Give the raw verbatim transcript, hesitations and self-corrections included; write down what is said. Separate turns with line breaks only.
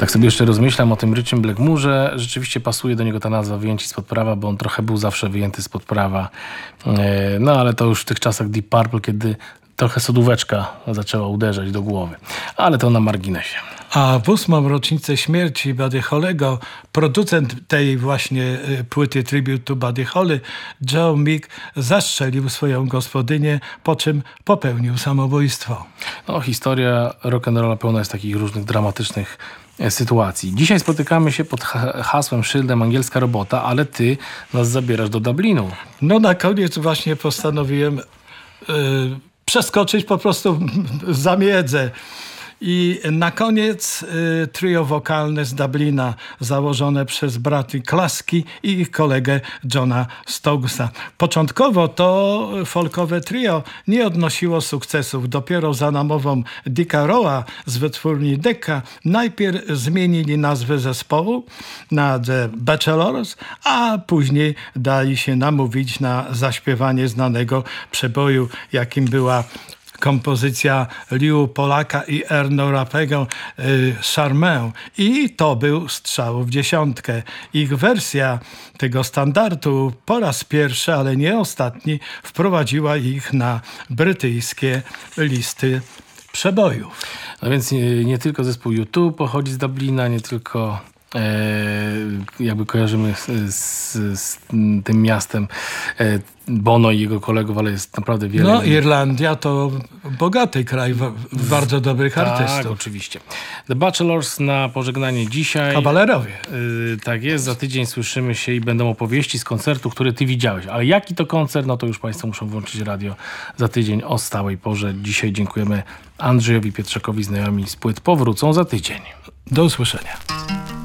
Tak sobie jeszcze rozmyślam o tym Ryczym Blackmoorze. Rzeczywiście pasuje do niego ta nazwa Wyjęci spod prawa, bo on trochę był zawsze wyjęty spod prawa. No ale to już w tych czasach Deep Purple, kiedy trochę sodóweczka zaczęła uderzać do głowy. Ale to na marginesie.
A w ósmą rocznicę śmierci Buddy Hollego producent tej właśnie płyty Tribute to Buddy Holly, Joe Meek, zastrzelił swoją gospodynię, po czym popełnił samobójstwo.
No, historia rock'n'rolla pełna jest takich różnych dramatycznych sytuacji. Dzisiaj spotykamy się pod hasłem, szyldem Angielska Robota, ale ty nas zabierasz do Dublinu.
No na koniec właśnie postanowiłem yy, przeskoczyć po prostu zamiedzę. I na koniec y, trio wokalne z Dublina założone przez braty Klaski i ich kolegę Johna Stokesa. Początkowo to folkowe trio nie odnosiło sukcesów. Dopiero za namową Dicka Rowa z wytwórni Decca najpierw zmienili nazwę zespołu na The Bachelors, a później dali się namówić na zaśpiewanie znanego przeboju, jakim była kompozycja Liu Polaka i Erno Rapego y, Charmę. I to był strzał w dziesiątkę. Ich wersja tego standardu po raz pierwszy, ale nie ostatni, wprowadziła ich na brytyjskie listy przebojów.
No więc nie, nie tylko zespół U dwa pochodzi z Dublina, nie tylko E, jakby kojarzymy z, z, z tym miastem e, Bono i jego kolegów, ale jest naprawdę wiele.
No Irlandia to bogaty kraj w, w bardzo dobrych
tak,
artystów.
Tak, oczywiście. The Bachelors na pożegnanie dzisiaj.
Kawalerowie.
E, tak jest, za tydzień słyszymy się i będą opowieści z koncertu, który ty widziałeś. Ale jaki to koncert, no to już państwo muszą włączyć radio za tydzień o stałej porze. Dzisiaj dziękujemy Andrzejowi Pietrzakowi, znajomi z płyt powrócą za tydzień.
Do usłyszenia.